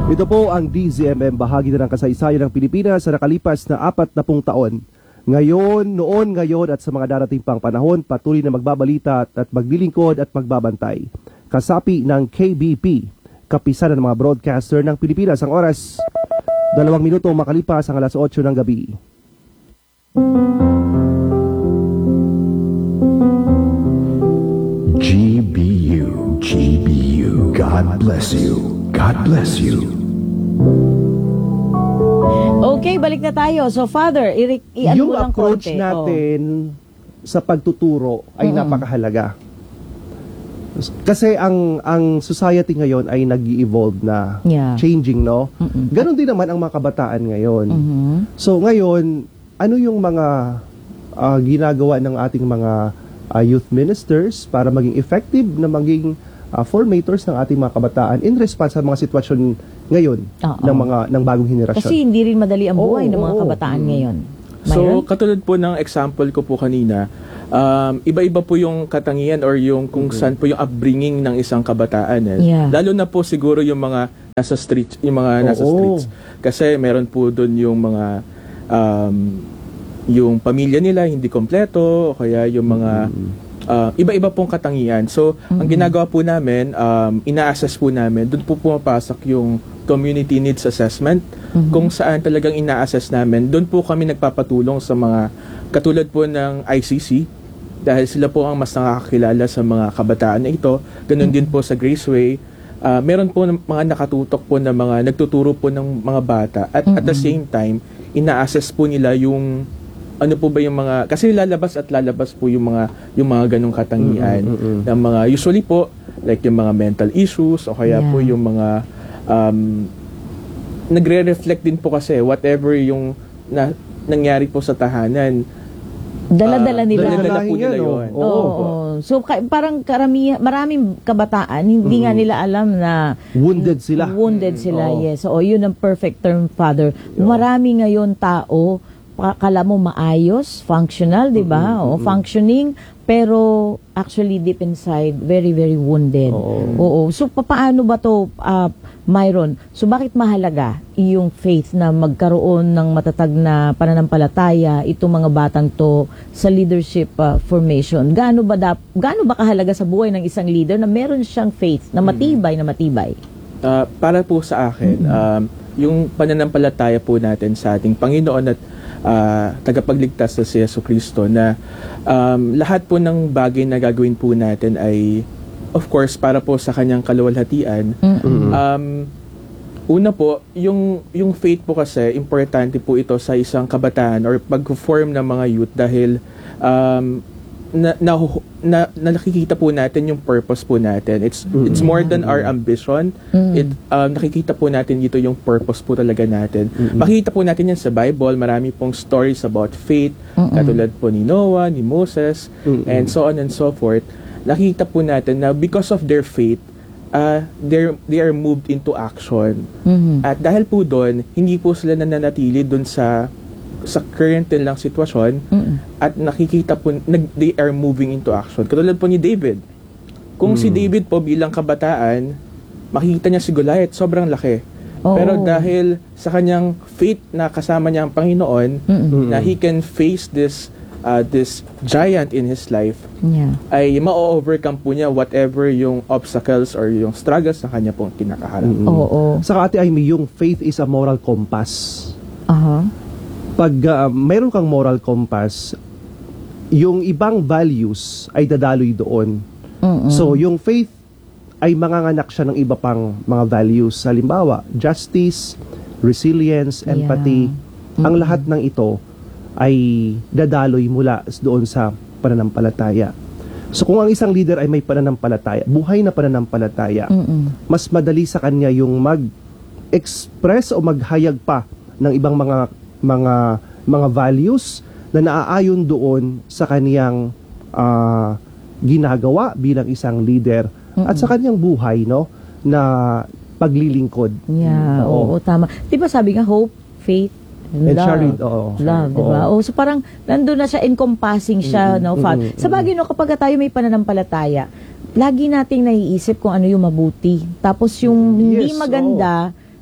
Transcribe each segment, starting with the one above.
Ito po ang DZMM, bahagi na ng kasaysayan ng Pilipinas sa nakalipas na 40 taon. Ngayon at sa mga darating pang panahon, patuloy na magbabalita at maglilingkod at magbabantay. Kasapi ng KBP, kapisanan ng mga broadcaster ng Pilipinas. Ang oras, 2 minuto makalipas ang alas 8 ng gabi. GBU, God bless you. God bless you. Okay, balik na tayo. So, Father, Yung mo lang approach konti. natin sa pagtuturo ay napakahalaga. Kasi ang society ngayon ay nag-i-evolve na, changing, no? Ganon din naman ang mga kabataan ngayon. So, ngayon, ano yung mga ginagawa ng ating mga youth ministers para maging effective na maging formators ng ating mga kabataan in response sa mga sitwasyon ngayon ng bagong henerasyon. Kasi hindi rin madali ang buhay ng mga kabataan ngayon. So, katulad po ng example ko po kanina, iba-iba po yung katangian or yung kung saan po yung upbringing ng isang kabataan. Lalo na po siguro yung mga nasa streets, streets. Kasi meron po doon yung mga yung pamilya nila hindi kompleto, o kaya yung mga iba-iba pong katangian. So, ang ginagawa po namin, ina-assess po namin, doon po pumapasok yung community needs assessment, kung saan talagang ina-assess namin. Doon po kami nagpapatulong sa mga, katulad po ng ICC, dahil sila po ang mas nakakakilala sa mga kabataan na ito. Ganun din po sa Graceway. Meron po mga nakatutok po na mga, nagtuturo po ng mga bata. At at the same time, ina-assess po nila yung ano po ba yung mga, kasi lalabas po yung mga ganong katangian ng mga, usually po like yung mga mental issues o kaya po yung mga nagre-reflect din po kasi whatever yung nangyari po sa tahanan, dala-dala nila. Dala po nila yun. So, parang maraming kabataan, hindi nga nila alam na wounded sila. Yes. So, yun ang perfect term, Father. Marami ngayon tao, kala mo maayos, functional, di ba? Functioning, pero actually deep inside, very, very wounded. So, paano ba to, Myron? So, bakit mahalaga yung faith na magkaroon ng matatag na pananampalataya itong mga batang to sa leadership formation? Gaano ba kahalaga sa buhay ng isang leader na meron siyang faith na matibay na matibay? Para po sa akin, yung pananampalataya po natin sa ating Panginoon at tagapagligtas na si Jesucristo, na lahat po ng bagay na gagawin po natin ay of course para po sa kanyang kaluwalhatian. Una po, yung faith po kasi importante po ito sa isang kabataan or pag-form ng mga youth dahil nakikita po natin yung purpose po natin. It's more than our ambition. Nakikita po natin dito yung purpose po talaga natin. Makikita po natin yan sa Bible. Marami pong stories about faith, katulad po ni Noah, ni Moses, and so on and so forth. Nakikita po natin na because of their faith, they are moved into action. At dahil po doon, hindi po sila nananatili doon sa current lang sitwasyon, at nakikita po they are moving into action. Katulad po ni David. Kung si David po bilang kabataan, makikita niya si Goliath, sobrang laki. Pero dahil sa kanyang faith na kasama niya ang Panginoon, na he can face this giant in his life, ay ma-overcome po niya whatever yung obstacles or yung struggles na kanya pong kinakaharap. Saka Ate Amy, yung faith is a moral compass. Pag mayroon kang moral compass, yung ibang values ay dadaloy doon. So, yung faith ay manganganak siya ng iba pang mga values. Halimbawa, justice, resilience, empathy. Ang lahat ng ito ay dadaloy mula doon sa pananampalataya. So, kung ang isang leader ay may pananampalataya, buhay na pananampalataya, mas madali sa kanya yung mag-express o maghayag pa ng ibang mga values na naaayon doon sa kaniyang ginagawa bilang isang leader at sa kaniyang buhay, no, na paglilingkod. Oo, tama. 'Di ba sabi nga hope, faith, and love, diba? So parang nandun na siya, encompassing siya, no, Father. Sa bagay, no, kapag tayo may pananampalataya, lagi nating naiisip kung ano yung mabuti. Tapos yung hindi maganda,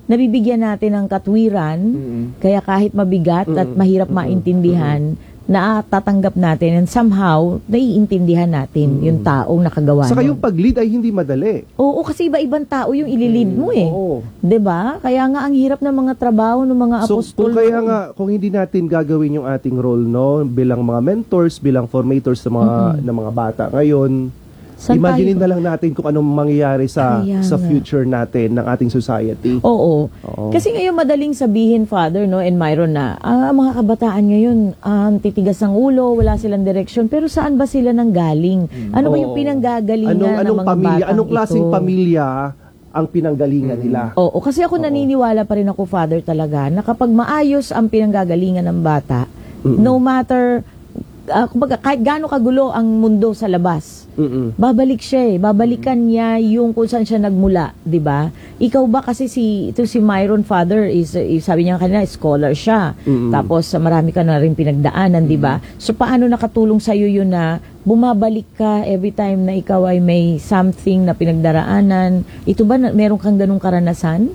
nabibigyan natin ng katwiran, kaya kahit mabigat at mahirap maintindihan, tatanggap natin and somehow naiintindihan natin yung taong nakagawa. Saka nun. yung pag-lead ay hindi madali. Oo, kasi iba-ibang tao yung ililid mo eh. Oo. 'Di ba? Kaya nga ang hirap ng mga trabaho ng mga So, apostol. kung hindi natin gagawin yung ating role bilang mga mentors, bilang formators ng mga bata ngayon, Saan imagine tayo? na lang natin kung anong mangyayari sa Kaya nga. future natin ng ating society. Oo. Oo. Kasi ngayon madaling sabihin, Father, no, and Myron na, mga kabataan ngayon, titigas ng ulo, wala silang direksyon, pero saan ba sila nanggaling? Ano ba yung Oo. pinanggagalingan ng mga pamilya, batang anong klaseng ito? pamilya ang pinanggalingan nila? Oo, kasi ako naniniwala pa rin ako, Father, talaga, na kapag maayos ang pinanggagalingan ng bata, no matter, kumbaga, kahit gaano kagulo ang mundo sa labas, babalik siya babalikan niya yung kung saan siya nagmula, 'di ba? Ikaw ba kasi si Myron, Father, sabi niya kanina, scholar siya. Tapos marami ka na rin pinagdaanan, 'di ba? So paano nakatulong sa iyo yun na bumabalik ka every time na ikaw ay may something na pinagdaraanan? Ito ba meron kang ganung karanasan?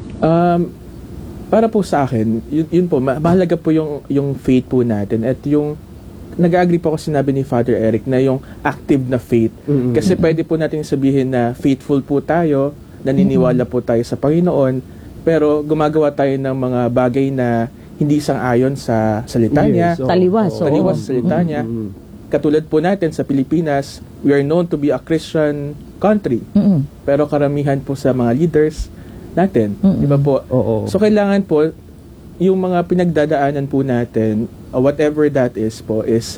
Para po sa akin, yun po, mahalaga po yung faith po natin at yung nag-agree po ako sinabi ni Father Eric na yung active na faith. Kasi pwede po natin sabihin na faithful po tayo, naniniwala po tayo sa Panginoon, pero gumagawa tayo ng mga bagay na hindi sang-ayon sa salita niya. Taliwas. Taliwas sa salita niya. Katulad po natin sa Pilipinas, we are known to be a Christian country. Pero karamihan po sa mga leaders natin, di ba po? So kailangan po, yung mga pinagdadaanan po natin, whatever that is po, is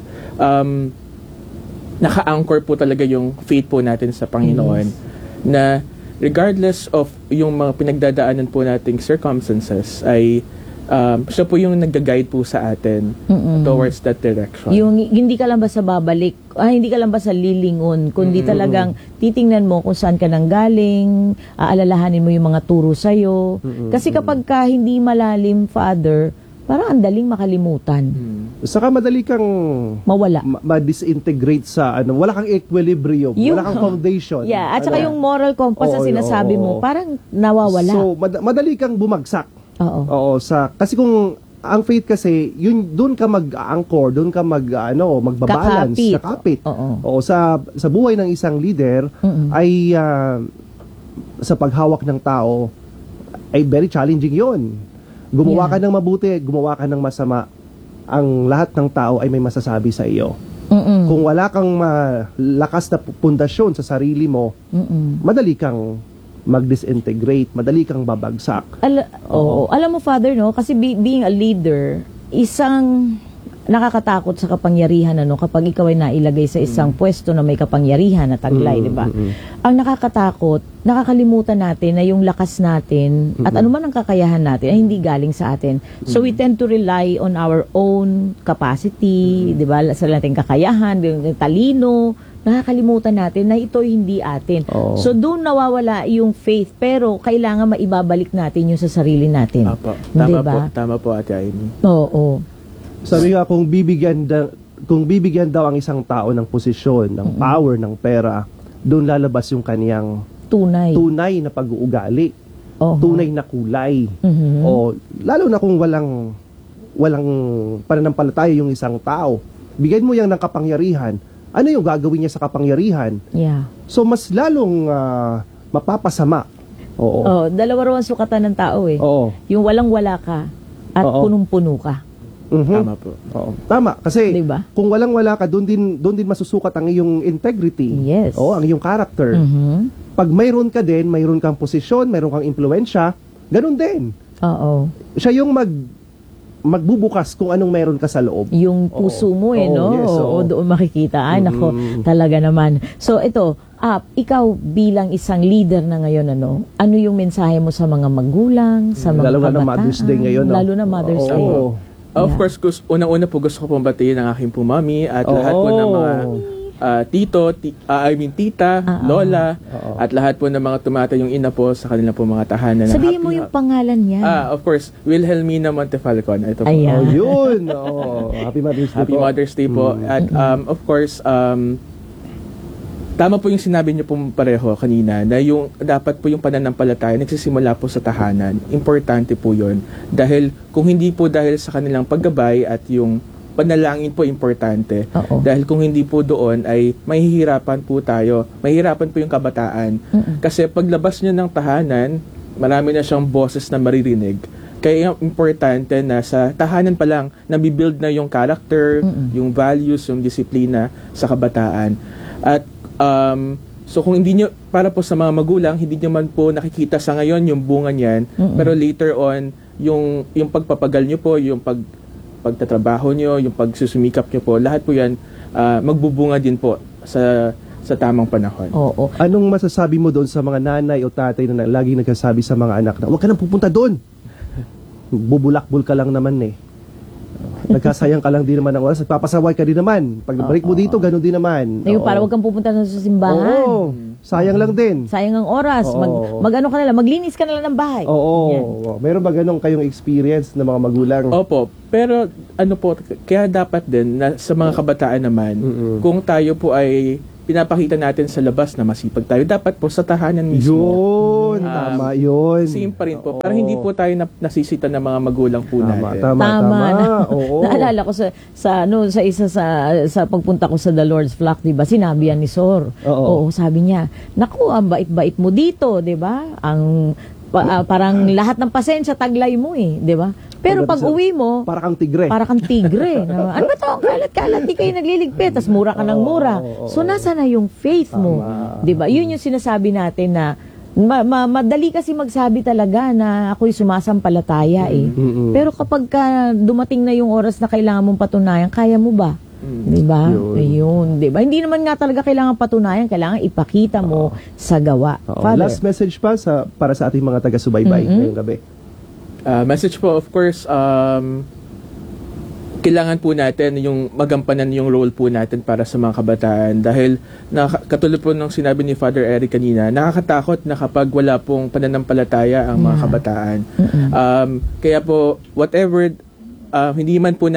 naka-anchor po talaga yung faith po natin sa Panginoon, na regardless of yung mga pinagdadaanan po nating circumstances, ay siya po yung nag-guide po sa atin towards that direction. Yung hindi ka lang basta babalik, hindi ka lang basta lilingon, kundi talagang titingnan mo kung saan ka nanggaling, aalalahanin mo yung mga turo sa'yo. Kasi kapag ka hindi malalim, Father, parang ang daling makalimutan. Saka madali kang Mawala. ma-disintegrate sa wala kang equilibrium, wala kang foundation. Yeah, at saka yung moral compass na sinasabi mo, parang nawawala. So madali kang bumagsak. Oo. Kasi kung ang faith kasi, doon ka mag-anchor, doon ka magbabalance, kakapit. Oo, sa buhay ng isang leader ay sa paghawak ng tao ay very challenging 'yon. Gumawa ka ng mabuti, gumawa ka ng masama, ang lahat ng tao ay may masasabi sa iyo. Kung wala kang lakas na pundasyon sa sarili mo, madali kang mag-disintegrate, madali kang babagsak. Alam mo, Father, no? Kasi being a leader, isang nakakatakot sa kapangyarihan, kapag ikaw ay nailagay sa isang pwesto na may kapangyarihan na taglay, di ba? Ang nakakatakot, nakakalimutan natin na yung lakas natin at anuman ang kakayahan natin ay hindi galing sa atin. So we tend to rely on our own capacity, di ba? Sa ating kakayahan, yung talino, nakakalimutan natin na ito hindi atin. So doon nawawala yung faith, pero kailangan maibabalik natin yung sa sarili natin. Tama po, Ate Amy. Oo. Sabi nga, kung bibigyan daw ang isang tao ng posisyon, ng power, ng pera, doon lalabas yung kaniyang tunay na pag-uugali, tunay na kulay. Lalo na kung walang pananampalataya yung isang tao. Bigyan mo yan ng kapangyarihan, ano yung gagawin niya sa kapangyarihan? Yeah. So mas lalong mapapasama. Dalawa raw ang sukatan ng tao eh. Yung walang-wala ka at punong-puno ka. Tama po. Tama, kasi diba? Kung walang-wala ka, doon din masusukat ang iyong integrity. Yes. Ang iyong character. Pag mayroon ka din, mayroon kang posisyon, mayroon kang impluensya, ganun din. Siya yung magbubukas kung anong meron ka sa loob. Yung puso mo no? Yes, doon makikita. Nako, talaga naman. So ito, ikaw bilang isang leader na ngayon, ano yung mensahe mo sa mga magulang, sa mga lalo kabataan? na Mother's Day ngayon. Lalo na Mother's Day. Of course, unang-una po gusto ko pong batiin ang aking po mami at lahat po ng mga tita, lola, at lahat po ng mga tumatayong ina po sa kanilang po mga tahanan. Sabihin mo yung pangalan niya. Of course, Wilhelmina Montefalcon. Ito po. Yun. Happy Mother's Day Happy Mother's Day po. At of course, Tama po yung sinabi niyo po pareho kanina na yung dapat po yung pananampalataya nagsisimula po sa tahanan. Importante po yun. Dahil kung hindi po dahil sa kanilang paggabay at yung panalangin po importante. Oo. Dahil kung hindi po doon ay mahihirapan po tayo. Mahihirapan po yung kabataan. Kasi paglabas niya ng tahanan, marami na siyang boses na maririnig. Kaya importante na sa tahanan pa lang, nabibuild na yung character, yung values, yung disiplina sa kabataan. At so kung hindi nyo, para po sa mga magulang, hindi nyo man po nakikita sa ngayon yung bunga niyan, pero later on, yung pagpapagal nyo po, yung pagtatrabaho nyo, yung pagsusumikap nyo po, lahat po yan magbubunga din po sa tamang panahon. Oo. Anong masasabi mo doon sa mga nanay o tatay na laging nagsasabi sa mga anak na huwag ka nang pupunta doon? Bubulakbol ka lang naman eh. Nagkasayang ka lang din naman ng oras. Nagpapasaway ka din naman. Pag balik mo dito, gano'n din naman. Yung para wag kang pupunta sa simbahan. Oo. Sayang lang din. Sayang ang oras. Oo. Mag-ano ka na lang, maglinis ka na lang ng bahay. Oo. Yan. Meron ba ganun kayong experience ng mga magulang? Opo, pero ano po, kaya dapat din na sa mga kabataan naman, kung tayo po ay pinapakita natin sa labas na masipag tayo, dapat po sa tahanan mismo. Yun, tama yun. Same pa rin po. Para hindi po tayo nasisita ng mga magulang po natin. Tama. Oo. Naalala ko sa isa sa pagpunta ko sa The Lord's Flock, 'di ba? Sinabi yan ni Sor. Oo. Sabi niya, "Naku, ang bait-bait mo dito, 'di ba? Parang lahat ng pasensya taglay mo eh, 'di ba? Pero pag uwi mo, Para kang tigre. para kang tigre. Ano ba to? Ang kalat-kalat, di kayo nagliligpit, tas mura ka ng mura. So, nasa na yung faith mo? Di ba? Yun yung sinasabi natin na madali kasi magsabi talaga na ako'y sumasampalataya eh. Pero kapag dumating na yung oras na kailangan mong patunayan, kaya mo ba? Di ba? Ayun, di ba? Hindi naman nga talaga kailangan patunayan, kailangan ipakita mo sa gawa. Father. Last message pa para sa ating mga taga-subaybay ngayong gabi. Message po, of course, kailangan po natin yung magampanan yung role po natin para sa mga kabataan dahil katulad po ng sinabi ni Father Eric kanina, nakakatakot na kapag wala pong pananampalataya ang mga kabataan. Kaya po, whatever, hindi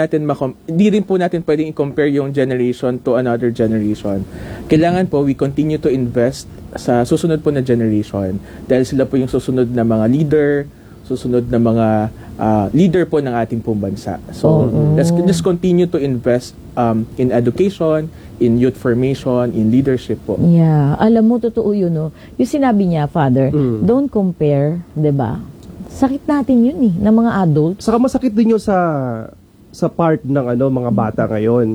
rin po natin pwedeng i-compare yung generation to another generation. Kailangan po, we continue to invest sa susunod po na generation dahil sila po yung susunod na mga leader, susunod na mga leader po ng ating pong bansa. So, let's just continue to invest in education, in youth formation, in leadership po. Yeah. Alam mo, totoo yun, no? Yung sinabi niya, Father, don't compare, 'di ba? Sakit natin yun eh, ng mga adults. Saka masakit din yun sa part ng mga bata ngayon.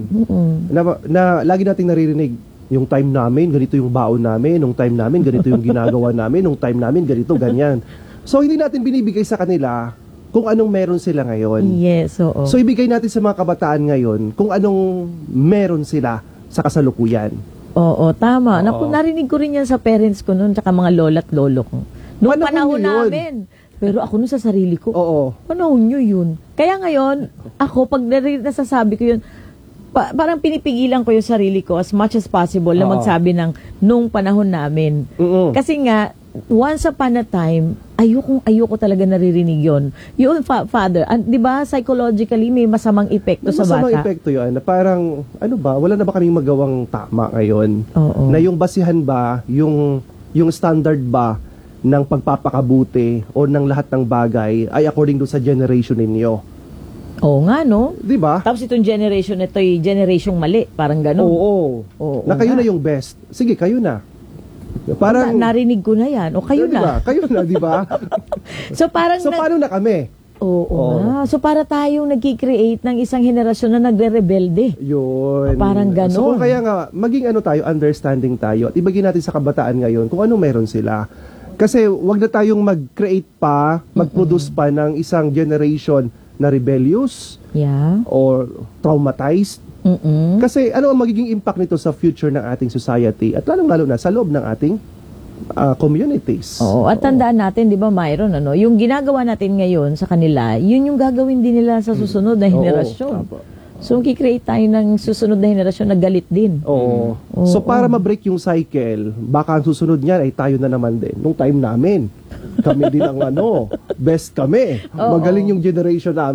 Na lagi nating naririnig, yung time namin, ganito yung baon namin, nung time namin, ganito yung ginagawa namin, nung time namin, ganito, ganyan. So, hindi natin binibigay sa kanila kung anong meron sila ngayon. Yes, oo. So, ibigay natin sa mga kabataan ngayon kung anong meron sila sa kasalukuyan. Oo, tama. Naku, narinig ko rin yan sa parents ko noon, tsaka mga lola at lolo ko. Noong panahon namin. Pero ako nun sa sarili ko, panahon nyo yun. Kaya ngayon, ako, pag nasasabi ko yun, parang pinipigilan ko yung sarili ko as much as possible na magsabi ng nung panahon namin. Kasi nga, once upon a time, ayoko talaga naririnig yon. Yun, Father, di ba, psychologically, may masamang epekto sa bata. Masamang epekto yun, na parang, wala na ba kaming magawang tama ngayon? Na yung basihan ba, yung standard ba, ng pagpapakabuti o ng lahat ng bagay ay according do sa generation ninyo. Oo nga, no? Di ba? Tapos itong generation, ito'y generation mali. Parang gano'n. Oo. Na kayo na yung best. Sige, kayo na. Parang narinig ko na yan. O kayo diba? na. Kayo na, di ba? So paano na kami? Oo nga. So para tayong nagki-create ng isang henerasyon na nagre-rebelde. Yun. Parang gano'n. So kaya nga, maging tayo, understanding tayo at ibigay natin sa kabataan ngayon kung ano meron sila. Kasi wag na tayong mag-create pa, mag-produce pa ng isang generation na rebellious or traumatized. Kasi ano ang magiging impact nito sa future ng ating society at lalong-lalo na sa loob ng ating communities. Oo, at tandaan natin, di ba, Myron, yung ginagawa natin ngayon sa kanila, yun yung gagawin din nila sa susunod na henerasyon. So, kikreate tayo ng susunod na henerasyon na galit din. Oo. So, para ma-break yung cycle, baka ang susunod niyan ay tayo na naman din. Nung time namin, kami din ang best kami. Magaling yung generation namin.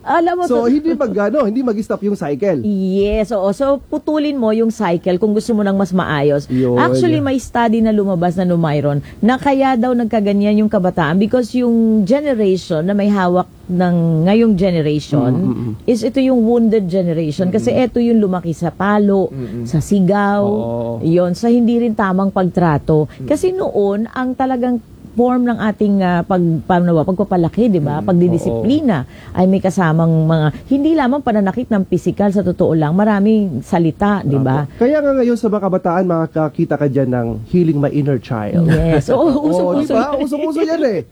Alam mo, So, hindi hindi mag-stop yung cycle. yes, oo. So, putulin mo yung cycle kung gusto mo nang mas maayos. Yun. Actually, may study na lumabas na Myron na kaya daw nagkaganyan yung kabataan because yung generation na may hawak ng ngayong generation is ito yung wounded generation kasi ito yung lumaki sa palo, sa sigaw, yon sa hindi rin tamang pagtrato. Kasi noon, ang talagang form ng ating pagpapalaki, di ba? Pagdidisiplina ay may kasamang mga, hindi lamang pananakit ng pisikal sa totoo lang, maraming salita, di ba? Kaya nga ngayon sa mga kabataan, makakita ka dyan ng healing my inner child. Yes. Oo, Di ba? Usong-uso yan eh.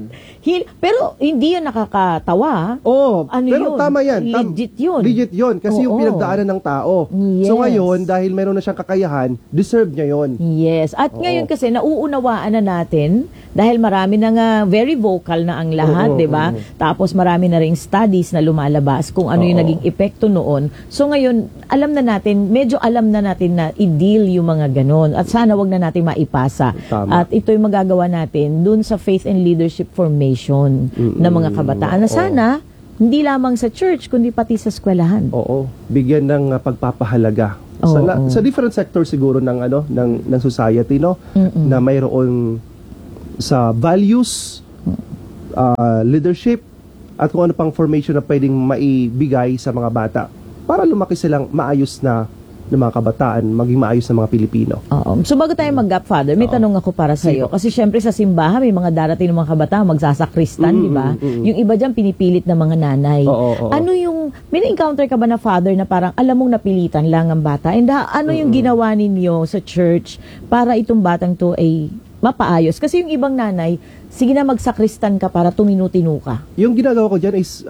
Pero hindi yan nakakatawa. Pero yun? tama yan. Legit yun. Legit yun. Kasi yung pinagdaanan ng tao. Yes. So ngayon, dahil meron na siyang kakayahan, deserve niya yun. Yes. At ngayon kasi nauunawaan na natin dahil marami na nga very vocal na ang lahat, 'di ba? Tapos marami na ring studies na lumalabas kung ano yung naging epekto noon. So ngayon, medyo alam na natin na i-deal yung mga ganon. At sana wag na natin maipasa. Tama. At ito'y magagawa natin dun sa faith and leadership formation ng mga kabataan. Na sana hindi lamang sa church kundi pati sa eskwelahan. Oo. Bigyan ng pagpapahalaga. Sa different sector siguro ng society, no? Na mayroon sa values, leadership, at kung ano pang formation na pwedeng maibigay sa mga bata para lumaki silang maayos na mga kabataan, maging maayos na mga Pilipino. Oo. So bago tayo mag-gap, Father, may tanong ako para sa iyo. Kasi syempre sa simbahan, may mga darating ng mga kabataan, magsasakristan, di ba? Yung iba dyan, pinipilit ng mga nanay. Ano yung, may na-encounter ka ba na, Father, na parang alam mong napilitan lang ang bata? And ano yung ginawa ninyo sa church para itong batang to ay mapaayos? Kasi yung ibang nanay, sige na magsakristan ka para tuminu-tinu ka. Yung ginagawa ko dyan is,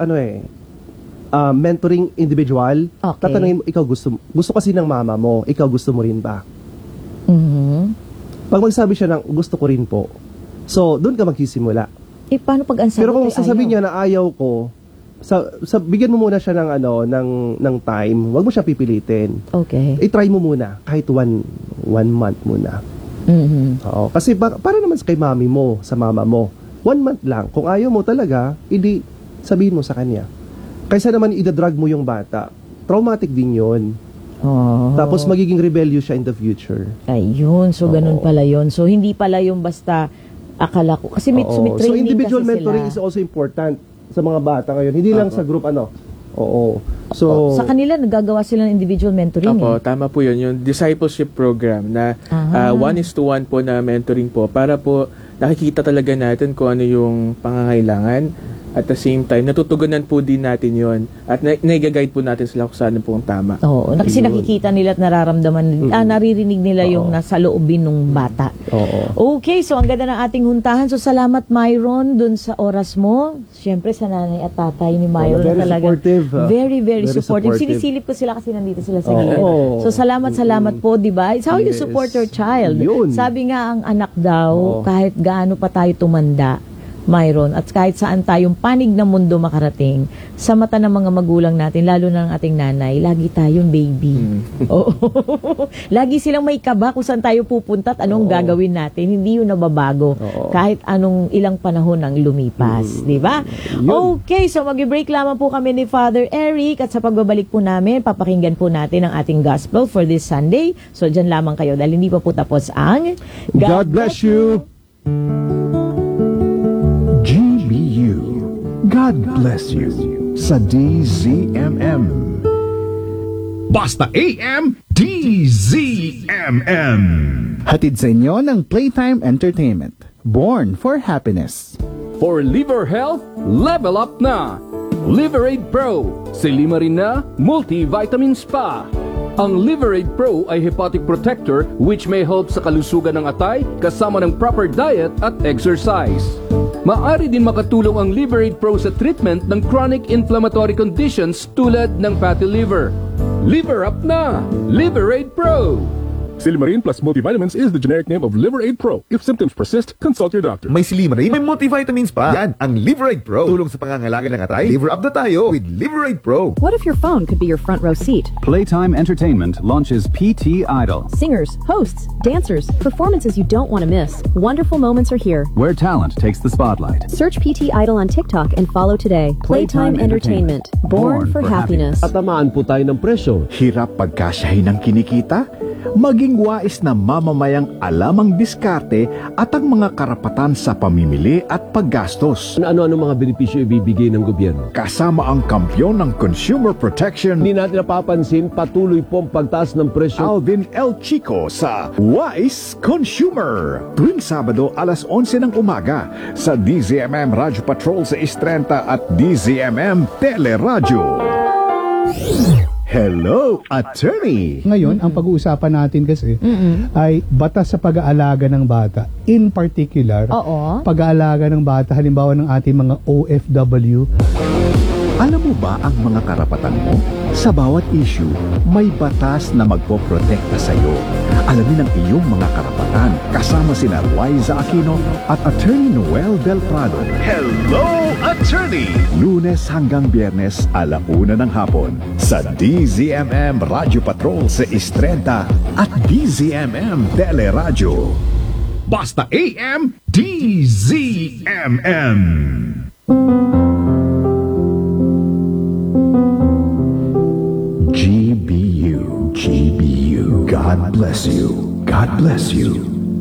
mentoring individual. Okay. Tatanungin mo, ikaw gusto kasi ng mama mo, ikaw gusto mo rin ba? Pag magsabi siya ng gusto ko rin po, so doon ka magsisimula. Paano pag ang sabi Pero kung ay sasabihin ayaw? niya na ayaw ko, bigyan mo muna siya ng time, wag mo siya pipilitin. Okay. I-try mo muna, kahit one month muna. Oo, kasi para naman kay mami mo, sa mama mo, 1 month lang. Kung ayaw mo talaga, hindi sabihin mo sa kanya. Kaysa naman idadrag mo yung bata, traumatic din yun. Tapos magiging rebellious siya in the future. Ayun, so ganun pala yun. So hindi pala yung basta akala ko. Kasi may training So individual kasi mentoring sila. is also important sa mga bata ngayon. Hindi lang sa group Oo. So sa kanila, nagagawa sila ng individual mentoring. Tama po yun. Yung discipleship program na 1:1 po na mentoring po para po nakikita talaga natin kung ano yung pangangailangan. At the same time, natutugunan po din natin yon at nai-guide po natin sila kung saan po ang tama. Oo, kasi nakikita nila at nararamdaman, naririnig nila yung nasa loobin ng bata. Okay, so ang ganda ng ating huntahan. So salamat, Myron, dun sa oras mo. Siyempre sa nanay at tatay ni Myron. Very supportive. Very supportive. Sinisilip ko sila kasi nandito sila sa gilid. So salamat po, di ba? It's how you support your child. Yun. Sabi nga ang anak daw, kahit gaano pa tayo tumanda, Myron, at kahit saan tayong panig ng mundo makarating, sa mata ng mga magulang natin, lalo na ng ating nanay, lagi tayong baby. Oo. Lagi silang may kaba kung saan tayo pupunta at anong gagawin natin. Hindi yun nababago. Kahit anong ilang panahon ang lumipas. Di ba? Okay, so mag-break lamang po kami ni Father Eric at sa pagbabalik po namin, papakinggan po natin ang ating gospel for this Sunday. So dyan lamang kayo dahil hindi pa po tapos ang God bless you! GBU. God bless you. Sa DZMM. Basta AM, DZMM. Hatid sa inyo ng Playtime Entertainment. Born for happiness. For liver health, level up na! Liverade Pro, silima rin na multivitamins pa. Ang Liverade Pro ay hepatic protector which may help sa kalusugan ng atay kasama ng proper diet at exercise. Maaari din makatulong ang Liverade Pro sa treatment ng chronic inflammatory conditions tulad ng fatty liver. Liver up na! Liverade Pro! Silimarin plus multivitamins is the generic name of Liver Aid Pro. If symptoms persist, consult your doctor. May Silimarin, may multivitamins pa. Yan, ang Liver Aid Pro. Tulong sa pangangalaga ng atay. Liver up na tayo with Liver Aid Pro. What if your phone could be your front row seat? Playtime Entertainment launches PT Idol, Singers, hosts, dancers, performances you don't want to miss. Wonderful moments are here. where talent takes the spotlight. Search PT Idol on TikTok and follow today. Playtime Entertainment. Born for happiness. Tamaan po tayo ng presyo. Hirap pagkasyahin ng kinikita? Maging wais na mamamayang alam ang diskarte at ang mga karapatan sa pamimili at paggastos. Ano-ano mga benepisyo ibibigay ng gobyerno? Kasama ang kampyon ng consumer protection, Hindi natin napapansin patuloy pong pagtaas ng presyo. Alvin L. Chico sa Wise Consumer. Tuwing Sabado alas 11 ng umaga sa DZMM Radio Patrol sa Istrenta at DZMM Teleradyo. Hello, Attorney! Ngayon, ang pag-uusapan natin kasi ay batas sa pag-aalaga ng bata. In particular, pag-aalaga ng bata, halimbawa ng ating mga OFW. Alam mo ba ang mga karapatan mo? Sa bawat issue, may batas na magpoprotekta sa iyo. Alamin ang iyong mga karapatan kasama sina Liza Aquino at Attorney Noel Del Prado. Hello, Attorney! Lunes hanggang Biyernes, 1:00 ng hapon sa DZMM Radio Patrol sa Istrenta at DZMM Teleradyo. Basta AM DZMM. GBU. God bless you. God bless you.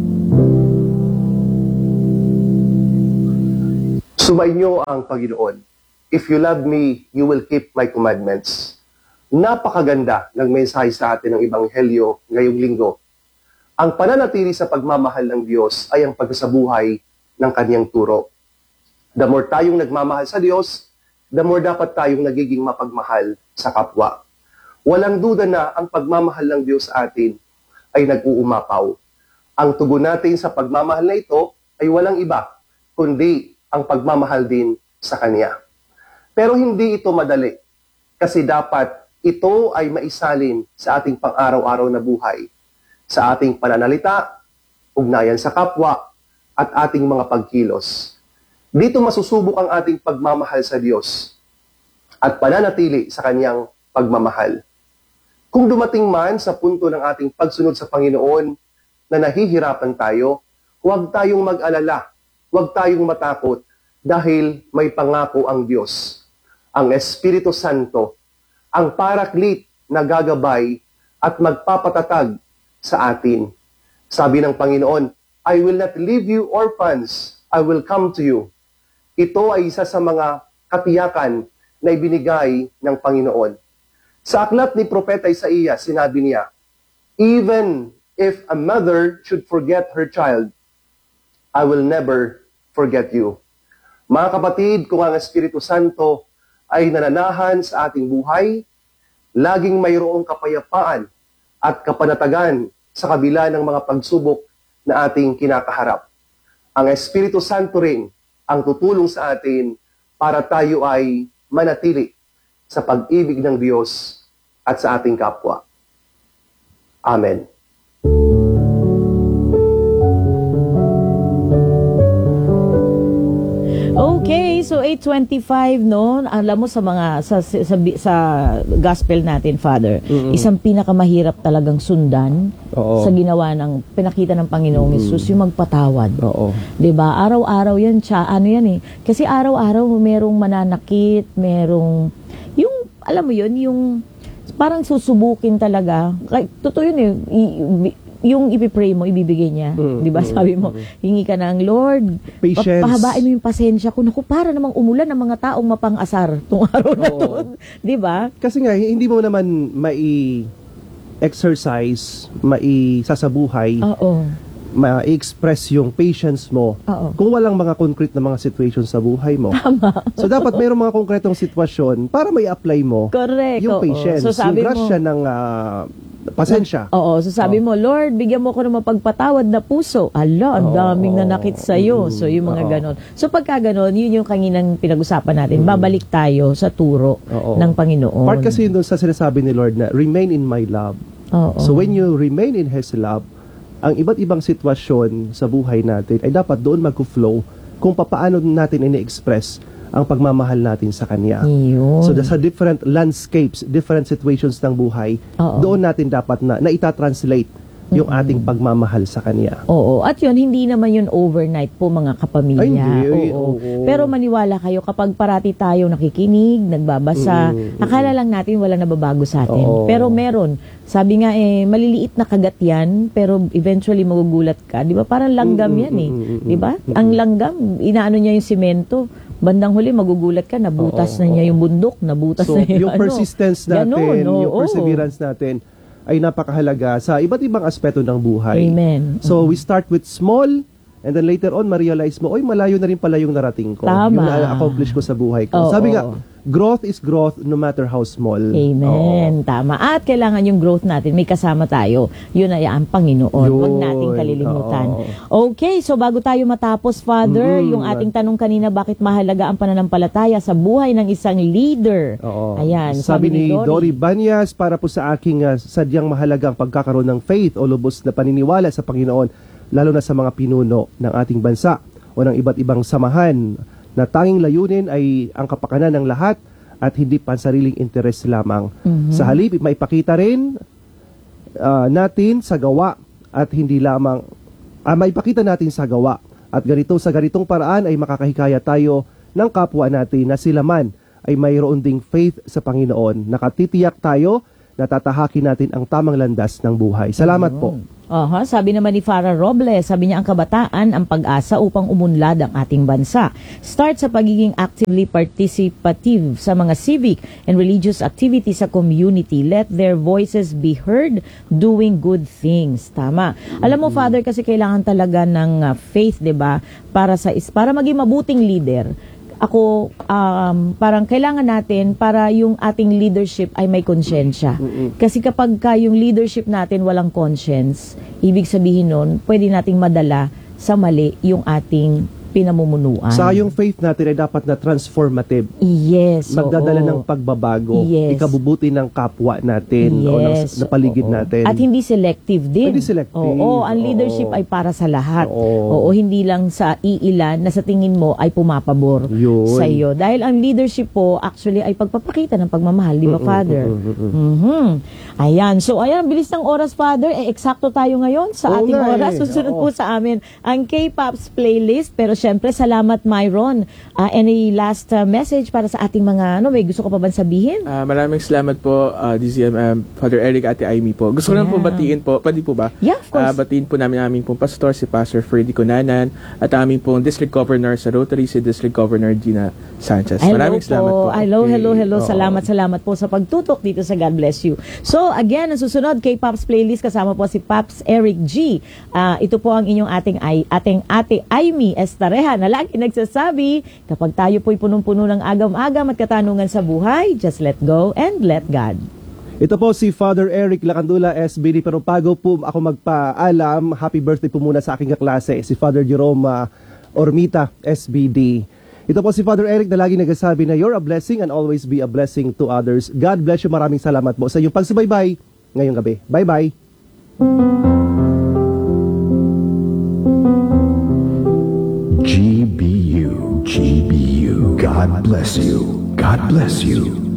Sumainyo ang Panginoon. If you love me, you will keep my commandments. Napakaganda ng mensahe sa atin ng Ebanghelyo ngayong linggo. Ang pananatili sa pagmamahal ng Diyos ay ang pagsasabuhay ng Kanyang turo. The more tayong nagmamahal sa Diyos, the more dapat tayong nagiging mapagmahal sa kapwa. Walang duda na ang pagmamahal ng Diyos sa atin ay nag-uumapaw. Ang tugon natin sa pagmamahal na ito ay walang iba, kundi ang pagmamahal din sa Kanya. Pero hindi ito madali, kasi dapat ito ay maisalin sa ating pang-araw-araw na buhay, sa ating pananalita, ugnayan sa kapwa, at ating mga pagkilos. Dito masusubok ang ating pagmamahal sa Diyos at pananatili sa Kanyang pagmamahal. Kung dumating man sa punto ng ating pagsunod sa Panginoon na nahihirapan tayo, huwag tayong mag-alala, huwag tayong matakot dahil may pangako ang Diyos, ang Espiritu Santo, ang paraklit na gagabay at magpapatatag sa atin. Sabi ng Panginoon, I will not leave you orphans, I will come to you. Ito ay isa sa mga katiyakan na ibinigay ng Panginoon. Sa aklat ni Propeta Isaiah, sinabi niya, even if a mother should forget her child, I will never forget you. Mga kapatid, kung ang Espiritu Santo ay nananahan sa ating buhay, laging mayroong kapayapaan at kapanatagan sa kabila ng mga pagsubok na ating kinakaharap. Ang Espiritu Santo rin ang tutulong sa atin para tayo ay manatili sa pag-ibig ng Diyos at sa ating kapwa. Amen. Okay, so 8:25 no, alam mo sa mga sa gospel natin, Father, isang pinakamahirap talagang sundan sa ginawa ng pinakita ng Panginoong Hesus, yung magpatawad. 'Di ba? Araw-araw 'yan, ano 'yan eh. Kasi araw-araw merong mananakit, merong yung alam mo 'yun, yung parang susubukin talaga. Totoo 'yun eh. Yung ipipray mo, ibibigay niya. Di ba? Sabi mo, hingi ka ng Lord, pahabain mo yung pasensya ko. Naku, para namang umulan ng mga taong mapang-asar tong araw na to. Di ba? Kasi nga, hindi mo naman mai-exercise, mai-sasabuhay, ma-express yung patience mo kung walang mga concrete na mga situation sa buhay mo. Tama. So, dapat mayroong mga konkretong sitwasyon para may apply mo yung patience. So, sabi yung grasya ng pasensya. So sabi mo, Lord, bigyan mo ko ng mapagpatawad na puso. Ala, ang daming nanakit sa'yo. So yung mga ganon. So pagka ganon, yun yung kaninang pinag-usapan natin. Babalik tayo sa turo ng Panginoon. Part kasi yun doon sa sinasabi ni Lord na, remain in my love. So when you remain in His love, ang iba't ibang sitwasyon sa buhay natin ay dapat doon mag-flow kung paano natin ini-express ang pagmamahal natin sa Kanya. So sa different landscapes, different situations ng buhay, doon natin dapat na itatranslate yung ating pagmamahal sa Kanya. Oo. At yun, hindi naman yun overnight po mga kapamilya. Ay, hindi. Oo. Pero maniwala kayo, kapag parati tayo nakikinig, nagbabasa, akala lang natin wala nababago sa atin. Pero meron. Sabi nga maliliit na kagat yan, pero eventually magugulat ka. Di ba? Parang langgam yan Di ba? Ang langgam, inaano niya yung simento. Bandang huli, magugulat ka, nabutas na niya yung bundok, nabutas na yung persistence natin, yung perseverance natin, ay napakahalaga sa iba't ibang aspeto ng buhay. Amen. So, we start with small, and then later on, ma-realize mo, malayo na rin pala yung narating ko. Tama. Yung na-accomplish ko sa buhay ko. Sabi nga, growth is growth no matter how small. Amen. Tama. At kailangan yung growth natin, may kasama tayo. Yun ay ang Panginoon. Huwag nating kalilimutan. Okay, so bago tayo matapos, Father, yung ating tanong kanina, bakit mahalaga ang pananampalataya sa buhay ng isang leader? Ayan. Sabi ni Dory Banyas, para po sa aking sadyang mahalagang pagkakaroon ng faith o lubos na paniniwala sa Panginoon, lalo na sa mga pinuno ng ating bansa o ng iba't ibang samahan na tanging layunin ay ang kapakanan ng lahat at hindi pansariling interes lamang. Sa halip, maipakita rin natin sa gawa at hindi lamang maipakita natin sa gawa at sa ganitong paraan ay makakahikaya tayo ng kapwa natin na sila man ay mayroon ding faith sa Panginoon. Nakatitiyak tayo na tatahakin natin ang tamang landas ng buhay. Salamat po. Sabi naman ni Farah Robles, sabi niya ang kabataan ang pag-asa upang umunlad ang ating bansa. Start sa pagiging actively participative sa mga civic and religious activities sa community. Let their voices be heard doing good things. Tama. Alam mo, Father, kasi kailangan talaga ng faith, 'di ba? Para maging mabuting leader. Ako, parang kailangan natin para yung ating leadership ay may konsyensya. Kasi kapag yung leadership natin walang conscience, ibig sabihin nun, pwede nating madala sa mali yung ating pinamumunuan. Sa yung faith natin ay dapat na transformative. Yes. Magdadala ng pagbabago. Yes. Ikabubuti ng kapwa natin o ng paligid natin. At hindi selective din. Hindi selective. Ang leadership ay para sa lahat. Hindi lang sa iilan na sa tingin mo ay pumapabor sa iyo. Dahil ang leadership po actually ay pagpapakita ng pagmamahal, di ba, Father? Ayan. So, bilis ng oras, Father. Eksakto tayo ngayon sa ating oras. Susunod po sa amin ang K-Pops playlist. Pero syempre, salamat, Myron. Any last message para sa ating mga, may gusto ko pa ba sabihin? Maraming salamat po, DZM, Father Eric, Ate Amy po. Gusto ko lang po batiin po, pwede po ba? Yeah, of course. Batiin po namin aming pong pastor, si Pastor Freddy Conanan, at aming pong District Governor sa Rotary, si District Governor Gina Sanchez. Maraming salamat po. Hello. Salamat po sa pagtutok dito sa God Bless You. So, again, ang susunod, K-Pops playlist, kasama po si Pops Eric G. Ito po ang inyong ating Ate Amy Estareha na lagi nagsasabi, kapag tayo po'y punong-puno ng agam-agam at katanungan sa buhay, just let go and let God. Ito po si Father Eric Lacandula, SBD, pero bago po ako magpaalam, happy birthday po muna sa aking kaklase, si Father Jerome Ormita, SBD. Ito po si Father Eric na lagi nagsasabi na you're a blessing and always be a blessing to others. God bless you. Maraming salamat po sa iyong pagsubaybay ngayong gabi. Bye-bye. GBU. God bless you. God bless you.